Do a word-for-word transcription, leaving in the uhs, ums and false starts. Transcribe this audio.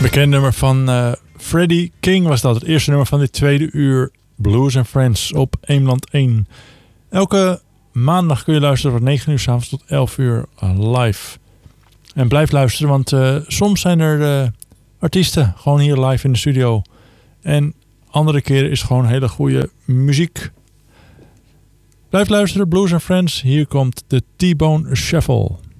Bekend nummer van uh, Freddie King was dat. Het eerste nummer van dit tweede uur Blues and Friends op Eemland één. Elke maandag kun je luisteren van negen uur 's avonds tot elf uur live. En blijf luisteren, want uh, soms zijn er uh, artiesten gewoon hier live in de studio. En andere keren is gewoon hele goede muziek. Blijf luisteren, Blues and Friends. Hier komt de T-Bone Shuffle.